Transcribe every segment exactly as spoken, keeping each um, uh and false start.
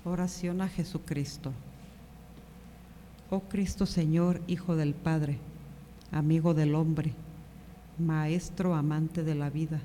Oración a Jesucristo. Oh Cristo Señor, Hijo del Padre, amigo del hombre, Maestro amante de la vida,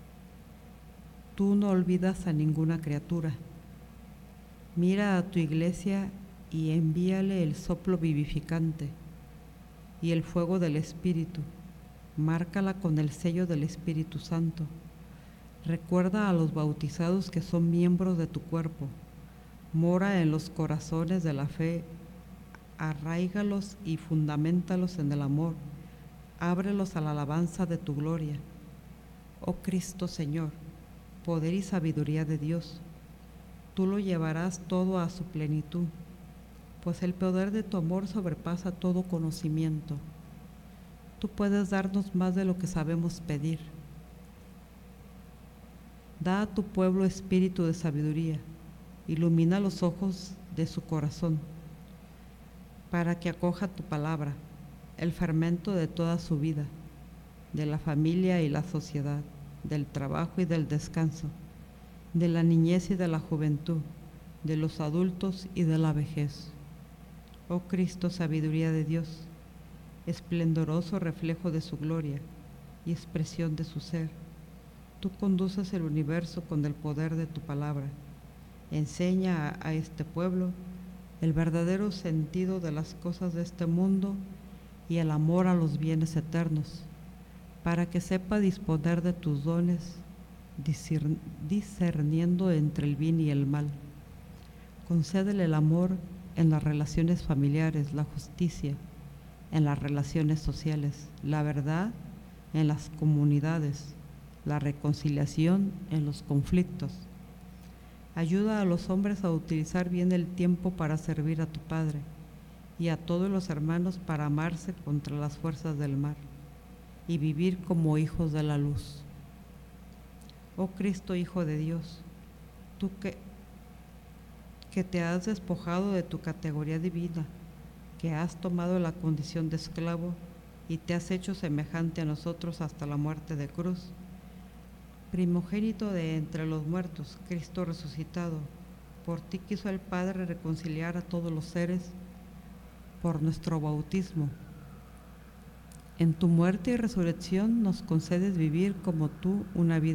tú no olvidas a ninguna criatura. Mira a tu iglesia y envíale el soplo vivificante y el fuego del Espíritu. Márcala con el sello del Espíritu Santo. Recuerda a los bautizados que son miembros de tu cuerpo. Mora en los corazones de la fe, arráigalos y fundamentalos en el amor, ábrelos a la alabanza de tu gloria. Oh Cristo Señor, poder y sabiduría de Dios, tú lo llevarás todo a su plenitud, pues el poder de tu amor sobrepasa todo conocimiento. Tú puedes darnos más de lo que sabemos pedir. Da a tu pueblo espíritu de sabiduría, ilumina los ojos de su corazón, para que acoja tu palabra, el fermento de toda su vida, de la familia y la sociedad, del trabajo y del descanso, de la niñez y de la juventud, de los adultos y de la vejez. Oh Cristo, sabiduría de Dios, esplendoroso reflejo de su gloria y expresión de su ser, tú conduces el universo con el poder de tu palabra. Enseña a, a este pueblo el verdadero sentido de las cosas de este mundo y el amor a los bienes eternos, para que sepa disponer de tus dones, discerniendo entre el bien y el mal. Concédele el amor en las relaciones familiares, la justicia en las relaciones sociales, la verdad en las comunidades, la reconciliación en los conflictos. Ayuda a los hombres a utilizar bien el tiempo para servir a tu Padre y a todos los hermanos para amarse contra las fuerzas del mal y vivir como hijos de la luz. Oh Cristo, Hijo de Dios, tú que, que te has despojado de tu categoría divina, que has tomado la condición de esclavo y te has hecho semejante a nosotros hasta la muerte de cruz, primogénito de entre los muertos, Cristo resucitado, por ti quiso el Padre reconciliar a todos los seres por nuestro bautismo. En tu muerte y resurrección nos concedes vivir como tú una vida